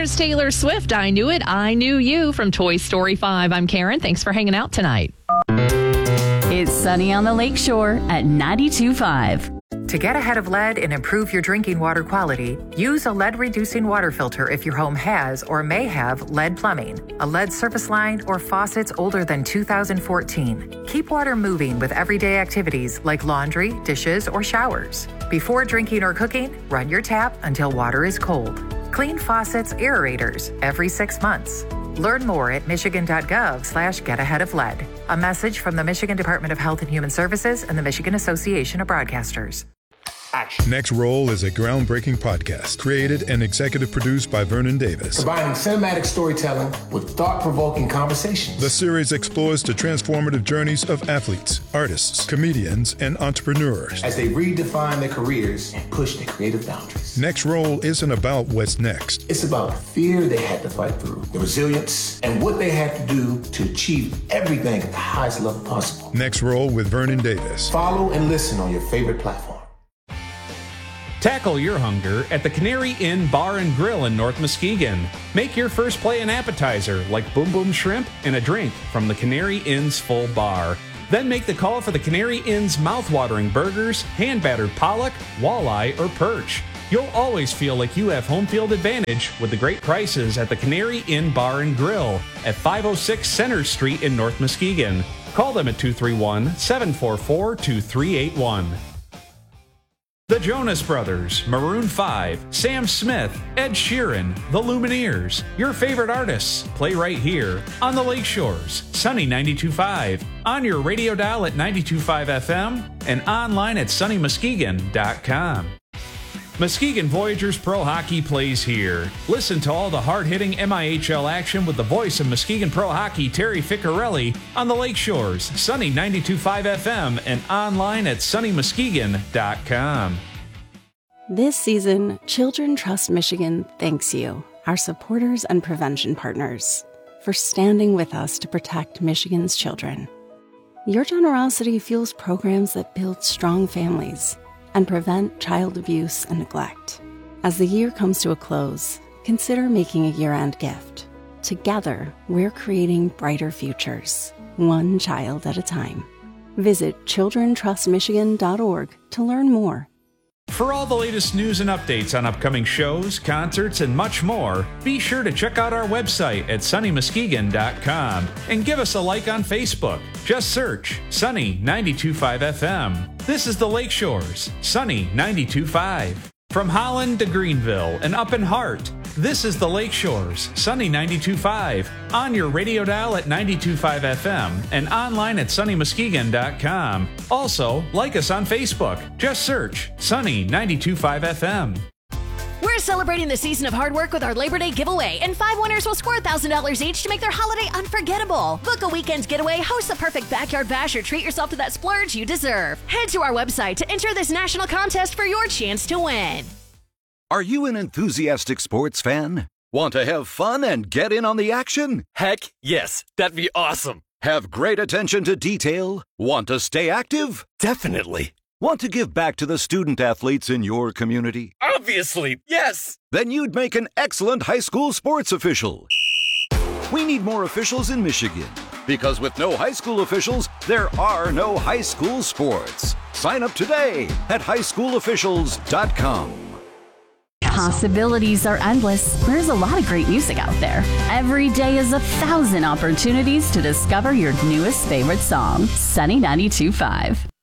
Here's Taylor Swift. I Knew It, I Knew You from Toy Story 5. I'm Karen. Thanks for hanging out tonight. It's sunny on the lakeshore at 92.5. To get ahead of lead and improve your drinking water quality, use a lead-reducing water filter if your home has or may have lead plumbing, a lead service line, or faucets older than 2014. Keep water moving with everyday activities like laundry, dishes, or showers. Before drinking or cooking, run your tap until water is cold. Clean faucets, aerators every 6 months. Learn more at michigan.gov/getaheadoflead. A message from the Michigan Department of Health and Human Services and the Michigan Association of Broadcasters. Action. Next Roll is a groundbreaking podcast created and executive produced by Vernon Davis. Combining cinematic storytelling with thought-provoking conversations. The series explores the transformative journeys of athletes, artists, comedians, and entrepreneurs as they redefine their careers and push their creative boundaries. Next Roll isn't about what's next. It's about the fear they had to fight through, the resilience, and what they had to do to achieve everything at the highest level possible. Next Roll with Vernon Davis. Follow and listen on your favorite platform. Tackle your hunger at the Canary Inn Bar and Grill in North Muskegon. Make your first play an appetizer like Boom Boom Shrimp and a drink from the Canary Inn's full bar. Then make the call for the Canary Inn's mouth-watering burgers, hand-battered pollock, walleye, or perch. You'll always feel like you have home field advantage with the great prices at the Canary Inn Bar and Grill at 506 Center Street in North Muskegon. Call them at 231-744-2381. The Jonas Brothers, Maroon 5, Sam Smith, Ed Sheeran, The Lumineers, your favorite artists play right here on the Lakeshores, Sunny 92.5, on your radio dial at 92.5 FM, and online at sunnymuskegon.com. Muskegon Voyagers Pro Hockey plays here. Listen to all the hard-hitting MIHL action with the voice of Muskegon Pro Hockey, Terry Ficcarelli, on the Lakeshores, Sunny 92.5 FM, and online at sunnymuskegon.com. This season, Children Trust Michigan thanks you, our supporters and prevention partners, for standing with us to protect Michigan's children. Your generosity fuels programs that build strong families and prevent child abuse and neglect. As the year comes to a close, consider making a year-end gift. Together, we're creating brighter futures, one child at a time. Visit childrentrustmichigan.org to learn more. For all the latest news and updates on upcoming shows, concerts, and much more, be sure to check out our website at sunnymuskegon.com and give us a like on Facebook. Just search Sunny 92.5 FM. This is the Lakeshores, Sunny 92.5. From Holland to Greenville and up in Hart, this is the Lakeshores, Sunny 92.5, on your radio dial at 92.5 FM and online at sunnymuskegon.com. Also, like us on Facebook. Just search Sunny 92.5 FM. We're celebrating the season of hard work with our Labor Day giveaway, and 5 winners will score $1,000 each to make their holiday unforgettable. Book a weekend getaway, host the perfect backyard bash, or treat yourself to that splurge you deserve. Head to our website to enter this national contest for your chance to win. Are you an enthusiastic sports fan? Want to have fun and get in on the action? Heck, yes. That'd be awesome. Have great attention to detail? Want to stay active? Definitely. Want to give back to the student athletes in your community? Obviously, yes! Then you'd make an excellent high school sports official. We need more officials in Michigan, because with no high school officials, there are no high school sports. Sign up today at highschoolofficials.com. Possibilities are endless. There's a lot of great music out there. Every day is 1,000 opportunities to discover your newest favorite song. Sunny 92.5.